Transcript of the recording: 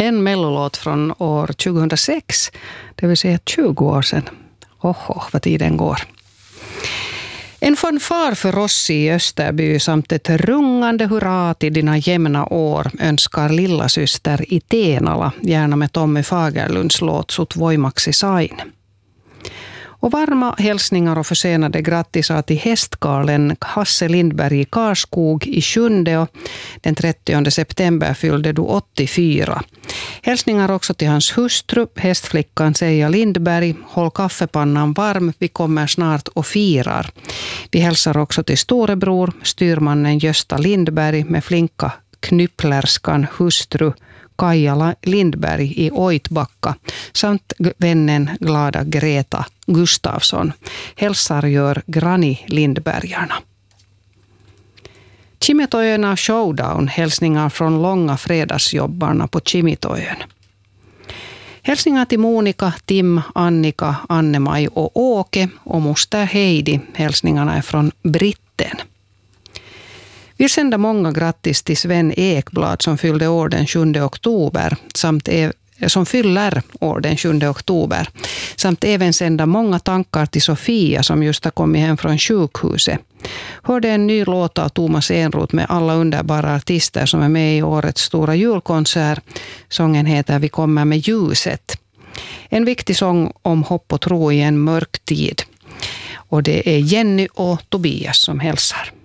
en mellolåt från år 2006, det vill säga 20 år sedan. Vad tiden går. En fanfar för oss i Österby samt ett rungande hurra till dina jämna år önskar lilla syster i Tenala, gärna med Tommy Fagerlunds låt Sut voimaksi sain. Och varma hälsningar och försenade grattisar till hästkarlen Hasse Lindberg i Karskog i Sjunde. Den 30 september fyllde du 84. Hälsningar också till hans hustru, hästflickan Seja Lindberg. Håll kaffepannan varm, vi kommer snart och firar. Vi hälsar också till storebror, styrmannen Gösta Lindberg med flinka knypplerskan hustru Kaija Lindberg i Oitbacka samt vännen glada Greta Gustafsson. Hälsar gör Granny Lindbergarna. Kimitoöna Showdown, hälsningar från långa fredagsjobbarna på Kimitoön. Hälsningar till Monika, Tim, Annika, Anne-Maj och Åke och moster Heidi. Hälsningarna är från Britten. Vi sänder många grattis till Sven Ekblad som fyllde år den 7 oktober som fyller år den 7 oktober. Samt även sända många tankar till Sofia som just har kommit hem från sjukhuset. Hörde en ny låt av Thomas Enroth med alla underbara artister som är med i årets stora julkonsert. Sången heter Vi kommer med ljuset. En viktig sång om hopp och tro i en mörk tid. Och det är Jenny och Tobias som hälsar.